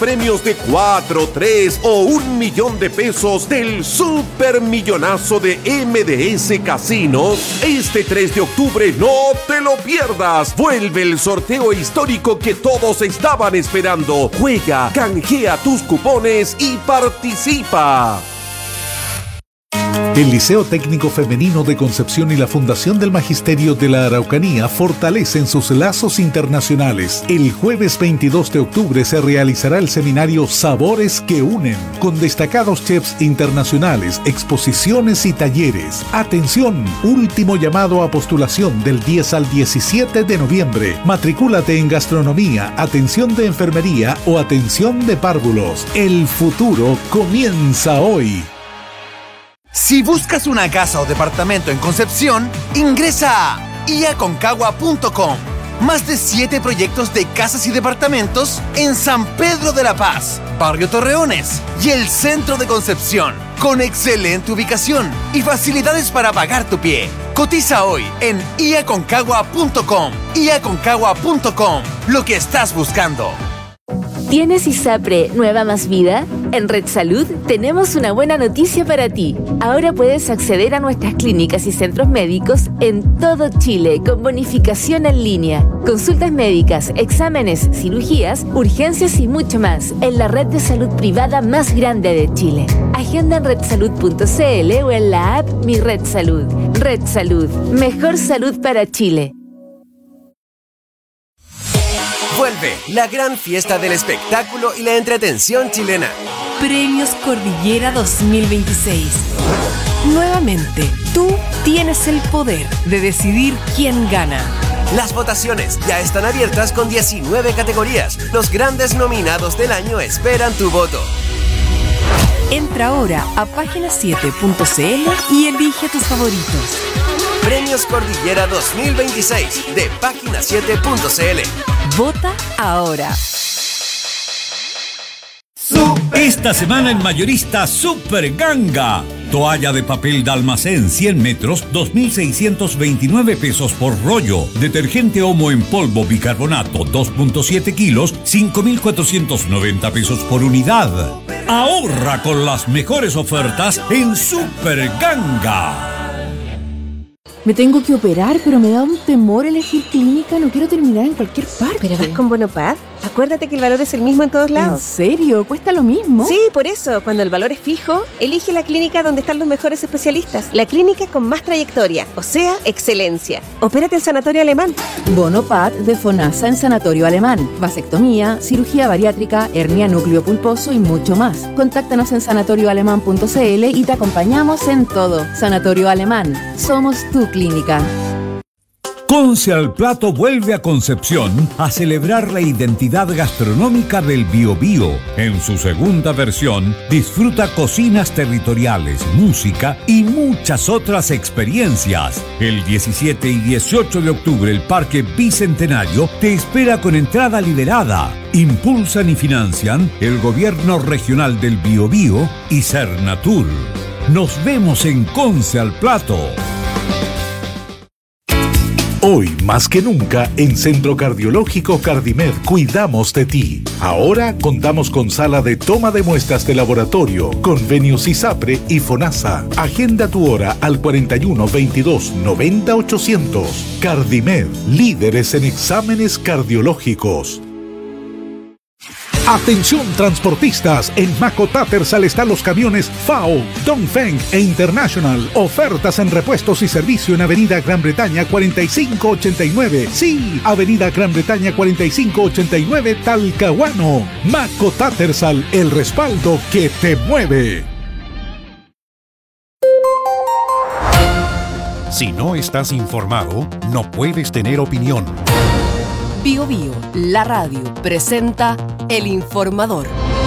Premios de 4, 3 o 1 millón de pesos del Supermillonazo de MDS Casinos. Este 3 de octubre no te lo pierdas. Vuelve el sorteo histórico que todos estaban esperando. Juega, canjea tus cupones y participa. El Liceo Técnico Femenino de Concepción y la Fundación del Magisterio de la Araucanía fortalecen sus lazos internacionales. El jueves 22 de octubre se realizará el seminario Sabores que Unen, con destacados chefs internacionales, exposiciones y talleres. Atención, último llamado a postulación del 10 al 17 de noviembre. Matricúlate en gastronomía, atención de enfermería o atención de párvulos. El futuro comienza hoy. Si buscas una casa o departamento en Concepción, ingresa a iaconcagua.com. Más de 7 proyectos de casas y departamentos en San Pedro de la Paz, Barrio Torreones y el centro de Concepción, con excelente ubicación y facilidades para pagar tu pie. Cotiza hoy en iaconcagua.com. iaconcagua.com. Lo que estás buscando. ¿Tienes ISAPRE Nueva Más Vida? En Red Salud tenemos una buena noticia para ti. Ahora puedes acceder a nuestras clínicas y centros médicos en todo Chile con bonificación en línea. Consultas médicas, exámenes, cirugías, urgencias y mucho más en la red de salud privada más grande de Chile. Agenda en redsalud.cl o en la app Mi Red Salud. Red Salud, mejor salud para Chile. Vuelve la gran fiesta del espectáculo y la entretención chilena. Premios Cordillera 2026. Nuevamente, tú tienes el poder de decidir quién gana. Las votaciones ya están abiertas con 19 categorías. Los grandes nominados del año esperan tu voto. Entra ahora a página7.cl y elige tus favoritos. Premios Cordillera 2026 de página7.cl. Vota ahora. Esta semana en Mayorista Super Ganga. Toalla de papel de almacén 100 metros, 2.629 pesos por rollo. Detergente Omo en polvo bicarbonato 2.7 kilos, 5.490 pesos por unidad. Ahorra con las mejores ofertas en Super Ganga. Me tengo que operar, pero me da un temor elegir clínica. No quiero terminar en cualquier parte. ¿Pero vas con Bonopad? Acuérdate que el valor es el mismo en todos lados. ¿En serio? ¿Cuesta lo mismo? Sí, por eso. Cuando el valor es fijo, elige la clínica donde están los mejores especialistas. La clínica con más trayectoria, o sea, excelencia. Opérate en Sanatorio Alemán. Bonopad de FONASA en Sanatorio Alemán. Vasectomía, cirugía bariátrica, hernia núcleo pulposo y mucho más. Contáctanos en sanatorioalemán.cl y te acompañamos en todo. Sanatorio Alemán. Somos tu clínica. Conce al Plato vuelve a Concepción a celebrar la identidad gastronómica del Biobío. En su segunda versión, disfruta cocinas territoriales, música y muchas otras experiencias. El 17 y 18 de octubre el Parque Bicentenario te espera con entrada liberada. Impulsan y financian el Gobierno Regional del Biobío y Cernatur. Nos vemos en Conce al Plato. Hoy, más que nunca, en Centro Cardiológico Cardimed cuidamos de ti. Ahora contamos con sala de toma de muestras de laboratorio, convenios ISAPRE y FONASA. Agenda tu hora al 41 22 90 800. Cardimed, líderes en exámenes cardiológicos. Atención transportistas, en Maco Tattersall están los camiones FAO, Dongfeng e International. Ofertas en repuestos y servicio en Avenida Gran Bretaña 4589. Sí, Avenida Gran Bretaña 4589 Talcahuano. Maco Tattersall, el respaldo que te mueve. Si no estás informado, no puedes tener opinión. Bio Bio, la radio, presenta El Informador.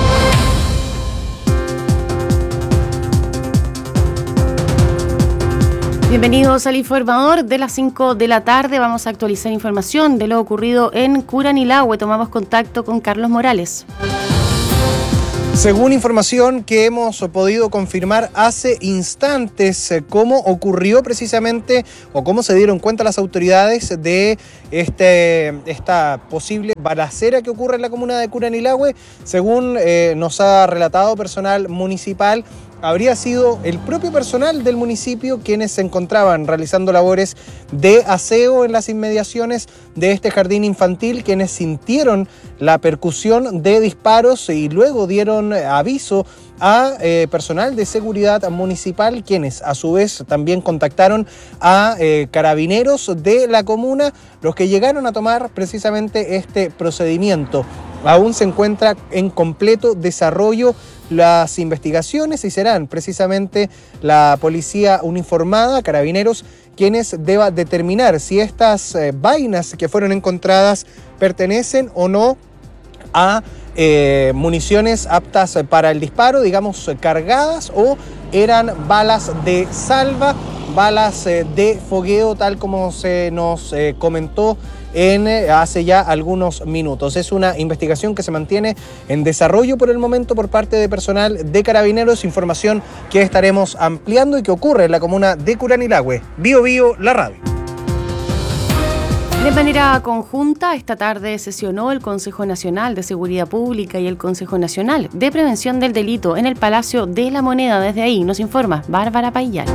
Bienvenidos al Informador de las 5 de la tarde. Vamos a actualizar información de lo ocurrido en Curanilahue. Tomamos contacto con Carlos Morales. Según información que hemos podido confirmar hace instantes, cómo ocurrió precisamente o cómo se dieron cuenta las autoridades de esta posible balacera que ocurre en la comuna de Curanilahue, según nos ha relatado personal municipal, habría sido el propio personal del municipio quienes se encontraban realizando labores de aseo en las inmediaciones de este jardín infantil, quienes sintieron la percusión de disparos y luego dieron aviso a personal de seguridad municipal, quienes a su vez también contactaron a carabineros de la comuna, los que llegaron a tomar precisamente este procedimiento. Aún se encuentra en completo desarrollo las investigaciones y serán precisamente la policía uniformada, carabineros, quienes deban determinar si estas vainas que fueron encontradas pertenecen o no a municiones aptas para el disparo, digamos cargadas, o eran balas de salva, balas de fogueo, tal como se nos comentó hace ya algunos minutos. Es una investigación que se mantiene en desarrollo por el momento por parte de personal de Carabineros, información que estaremos ampliando y que ocurre en la comuna de Curanilahue. Bio Bio, la radio. De manera conjunta, esta tarde sesionó el Consejo Nacional de Seguridad Pública y el Consejo Nacional de Prevención del Delito en el Palacio de la Moneda. Desde ahí nos informa Bárbara Payal.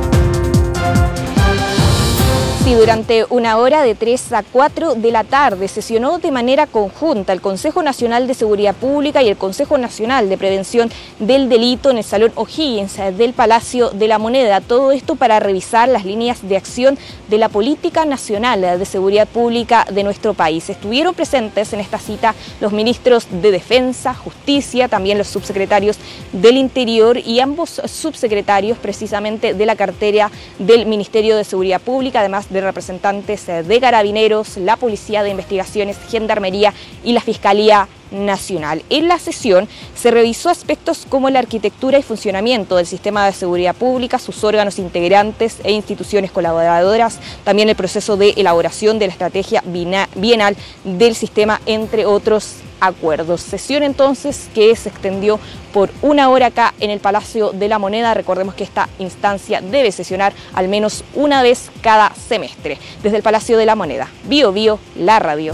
Sí, durante una hora de 3 a 4 de la tarde sesionó de manera conjunta el Consejo Nacional de Seguridad Pública y el Consejo Nacional de Prevención del Delito en el Salón O'Higgins del Palacio de la Moneda. Todo esto para revisar las líneas de acción de la Política Nacional de Seguridad Pública de nuestro país. Estuvieron presentes en esta cita los ministros de Defensa, Justicia, también los subsecretarios del Interior y ambos subsecretarios precisamente de la cartera del Ministerio de Seguridad Pública, además de representantes de Carabineros, la Policía de Investigaciones, Gendarmería y la Fiscalía Nacional. En la sesión se revisó aspectos como la arquitectura y funcionamiento del sistema de seguridad pública, sus órganos integrantes e instituciones colaboradoras, también el proceso de elaboración de la estrategia bienal del sistema, entre otros acuerdos. Sesión entonces que se extendió por una hora acá en el Palacio de la Moneda. Recordemos que esta instancia debe sesionar al menos una vez cada semestre. Desde el Palacio de la Moneda, Bio Bio, la radio.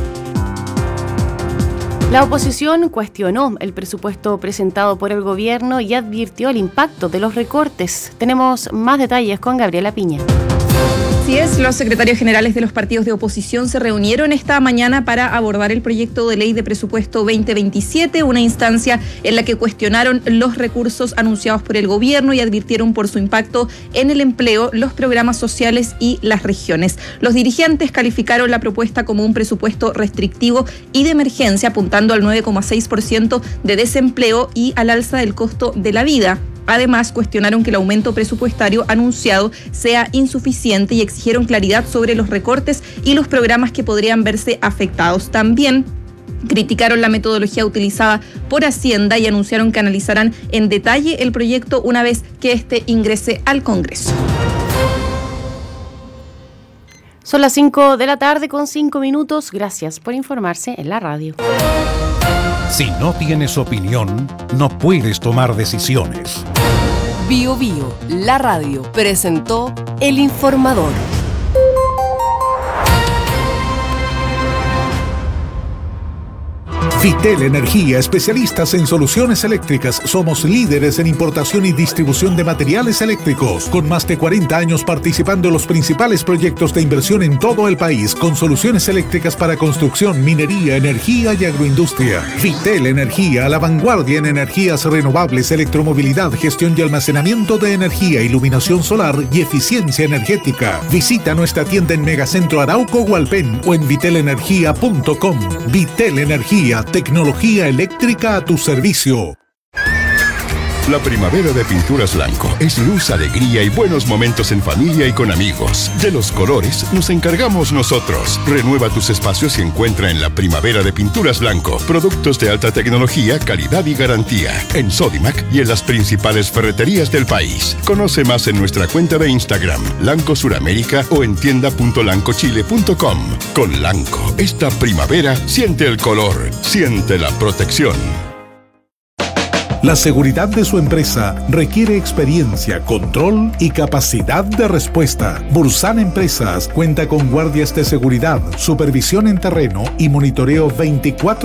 La oposición cuestionó el presupuesto presentado por el gobierno y advirtió el impacto de los recortes. Tenemos más detalles con Gabriela Piña. Así es, los secretarios generales de los partidos de oposición se reunieron esta mañana para abordar el proyecto de ley de presupuesto 2027, una instancia en la que cuestionaron los recursos anunciados por el gobierno y advirtieron por su impacto en el empleo, los programas sociales y las regiones. Los dirigentes calificaron la propuesta como un presupuesto restrictivo y de emergencia, apuntando al 9,6% de desempleo y al alza del costo de la vida. Además, cuestionaron que el aumento presupuestario anunciado sea insuficiente y exigieron claridad sobre los recortes y los programas que podrían verse afectados. También criticaron la metodología utilizada por Hacienda y anunciaron que analizarán en detalle el proyecto una vez que este ingrese al Congreso. Son las 5 de la tarde con 5 minutos. Gracias por informarse en la radio. Si no tienes opinión, no puedes tomar decisiones. Bio Bio, la radio, presentó El Informador. Vitel Energía, especialistas en soluciones eléctricas. Somos líderes en importación y distribución de materiales eléctricos, con más de 40 años participando en los principales proyectos de inversión en todo el país, con soluciones eléctricas para construcción, minería, energía y agroindustria. Vitel Energía, a la vanguardia en energías renovables, electromovilidad, gestión y almacenamiento de energía, iluminación solar y eficiencia energética. Visita nuestra tienda en Megacentro Arauco Hualpén o en vitelenergia.com. Vitel Energía, tecnología eléctrica a tu servicio. La primavera de Pinturas Blanco es luz, alegría y buenos momentos en familia y con amigos. De los colores nos encargamos nosotros. Renueva tus espacios y encuentra en la primavera de Pinturas Blanco productos de alta tecnología, calidad y garantía. En Sodimac y en las principales ferreterías del país. Conoce más en nuestra cuenta de Instagram, Lanco Suramérica, o en tienda.lancochile.com. Con Lanco, esta primavera siente el color, siente la protección. La seguridad de su empresa requiere experiencia, control y capacidad de respuesta. Bursan Empresas cuenta con guardias de seguridad, supervisión en terreno y monitoreo 24